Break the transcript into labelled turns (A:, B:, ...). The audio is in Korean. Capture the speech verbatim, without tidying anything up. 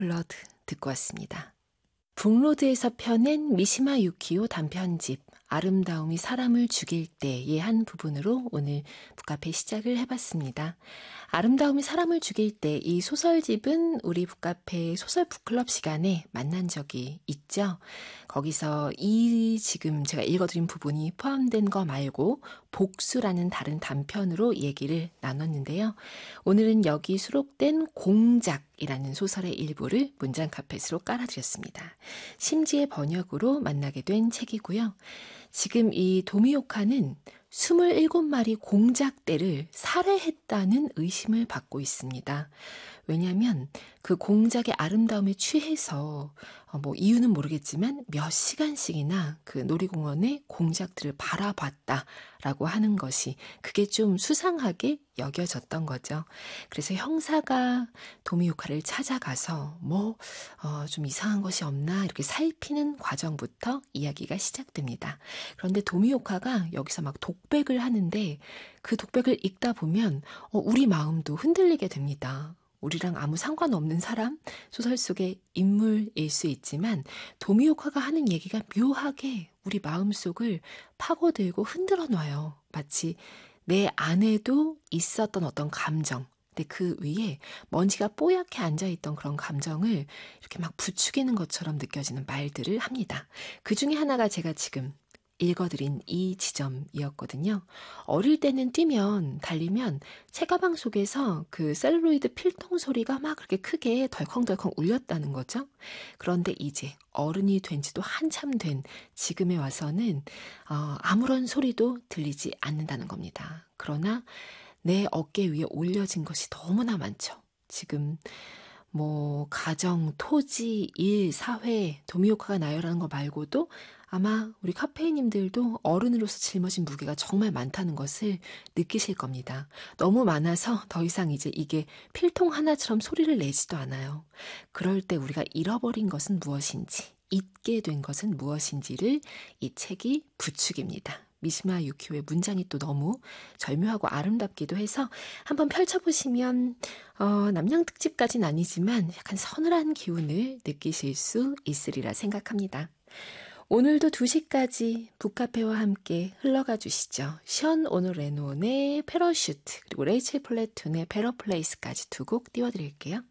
A: 블러드 듣고 왔습니다. 북로드에서 펴낸 미시마 유키오 단편집 아름다움이 사람을 죽일 때의 한 부분으로 오늘 북카페 시작을 해봤습니다. 아름다움이 사람을 죽일 때 이 소설집은 우리 북카페 소설 북클럽 시간에 만난 적이 있죠. 거기서 이 지금 제가 읽어드린 부분이 포함된 거 말고 복수라는 다른 단편으로 얘기를 나눴는데요. 오늘은 여기 수록된 공작이라는 소설의 일부를 문장 카펫으로 깔아드렸습니다. 심지의 번역으로 만나게 된 책이고요. 지금 이 도미오카는 스물일곱 마리 공작대를 살해했다는 의심을 받고 있습니다. 왜냐하면 그 공작의 아름다움에 취해서 어 뭐 이유는 모르겠지만 몇 시간씩이나 그 놀이공원의 공작들을 바라봤다라고 하는 것이 그게 좀 수상하게 여겨졌던 거죠. 그래서 형사가 도미오카를 찾아가서 뭐 어 좀 이상한 것이 없나 이렇게 살피는 과정부터 이야기가 시작됩니다. 그런데 도미오카가 여기서 막 독백을 하는데 그 독백을 읽다 보면 어 우리 마음도 흔들리게 됩니다. 우리랑 아무 상관없는 사람, 소설 속의 인물일 수 있지만 도미오카가 하는 얘기가 묘하게 우리 마음속을 파고들고 흔들어 놔요. 마치 내 안에도 있었던 어떤 감정, 근데 그 위에 먼지가 뽀얗게 앉아있던 그런 감정을 이렇게 막 부추기는 것처럼 느껴지는 말들을 합니다. 그 중에 하나가 제가 지금 읽어드린 이 지점이었거든요. 어릴 때는 뛰면, 달리면 책가방 속에서 그 셀룰로이드 필통 소리가 막 그렇게 크게 덜컹덜컹 울렸다는 거죠. 그런데 이제 어른이 된 지도 한참 된 지금에 와서는 어, 아무런 소리도 들리지 않는다는 겁니다. 그러나 내 어깨 위에 올려진 것이 너무나 많죠. 지금 뭐 가정, 토지, 일, 사회, 도미오카가 나열하는 거 말고도 아마 우리 카페이님들도 어른으로서 짊어진 무게가 정말 많다는 것을 느끼실 겁니다. 너무 많아서 더 이상 이제 이게 필통 하나처럼 소리를 내지도 않아요. 그럴 때 우리가 잃어버린 것은 무엇인지, 잊게 된 것은 무엇인지를 이 책이 부추깁니다. 미시마 유키오의 문장이 또 너무 절묘하고 아름답기도 해서 한번 펼쳐보시면 어, 남양 특집까지는 아니지만 약간 서늘한 기운을 느끼실 수 있으리라 생각합니다. 오늘도 두 시까지 북카페와 함께 흘러가 주시죠. 션 오노레논의 패러슈트 그리고 레이첼 플래툰의 베러 플레이스까지 두 곡 띄워드릴게요.